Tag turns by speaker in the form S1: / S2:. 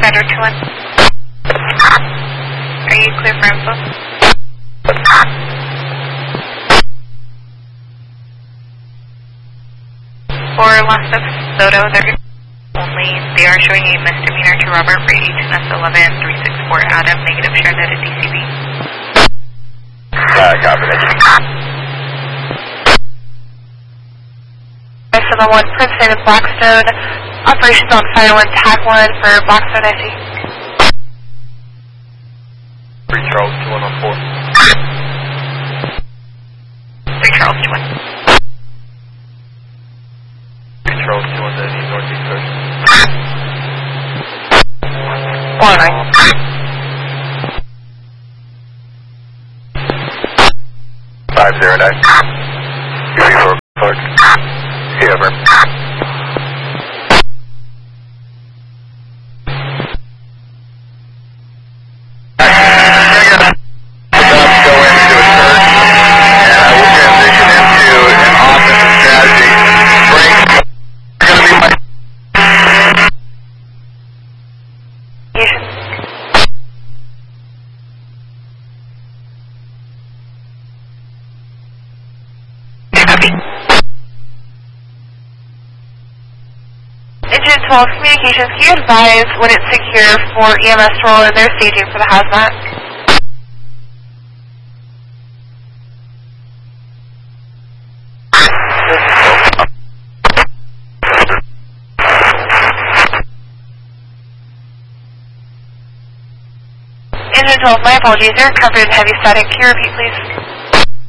S1: Commander 2-1. Are you clear for info? For Las Soto, they are showing a misdemeanor to Robert for 18S11 364 Adam, negative share net at DCB.
S2: Copy that.
S1: 71 Prince David Blackstone, operations on Fire 1, TAC 1 for Blackstone SE.
S2: 3 Charles 21 on 4.
S1: 3 Charles 21.
S2: 3 Charles 21 to the northeast coast.
S1: 409.
S2: 509. UV4 Clark. See over.
S1: Engine 12 Communications, can you advise when it's secure for EMS roll and their staging for the hazmat? Engine 12, my apologies, you're covered in heavy static. Can you repeat, please?